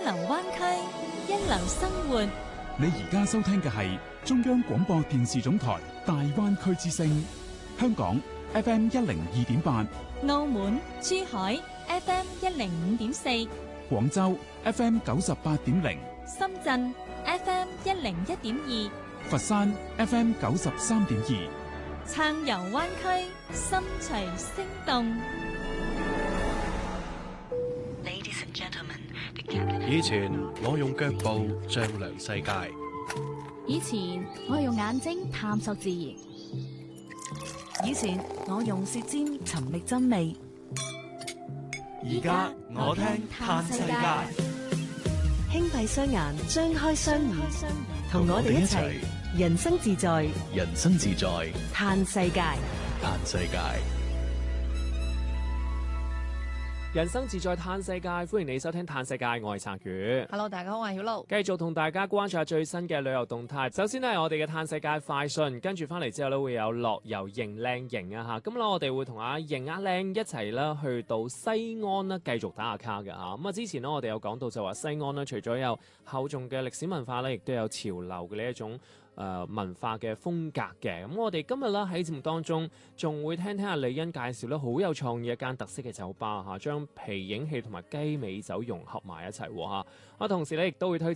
流灣區，一流生活。 你而家收聽嘅係中央廣播電視總台大灣區之聲，香港 FM 102.8， 澳門、珠海 FM 105.4， 廣州 FM 98.0， 深圳 FM 101.2， 佛山 FM 93.2， 暢遊灣區，心隨聲動。 以前我用腳步丈量世界， 以前我用眼睛探索自然， 以前我用舌尖尋覓真味， 而家我聽嘆世界。 輕閉雙眼，張開雙耳，同我哋一齊人生自在， 人生自在， 嘆世界， 嘆世界。 人生自在嘆世界，歡迎你收聽嘆世界，我係陳宇。 Hello， 大家好，我係曉露。 繼續同大家關注下最新嘅旅遊動態。首先呢係我哋嘅嘆世界快訊，跟住翻嚟之後咧會有樂遊認靚營啊吓。咁啦，我哋會同阿認阿靚一齊啦去到西安啦，繼續打下卡嘅吓。咁啊，之前呢，我哋有講到就話西安呢，除咗有厚重嘅歷史文化咧，亦都有潮流嘅呢一種文化嘅風格嘅。咁我哋今日咧喺節目當中仲會聽阿李欣介紹咧好有創意一間特色嘅酒吧吓，將皮影戲同埋雞尾酒融合埋一齊吓。同時咧亦都會推